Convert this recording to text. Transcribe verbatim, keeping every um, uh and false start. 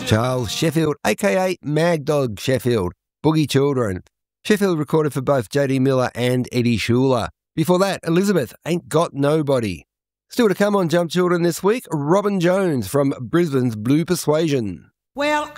Charles Sheffield, a k a. Mad Dog Sheffield, Boogie Children. Sheffield recorded for both J D Miller and Eddie Schuler. Before that, Elizabeth, Ain't Got Nobody. Still to come on Jump Children this week, Robin Jones from Brisbane's Blue Persuasion. Well,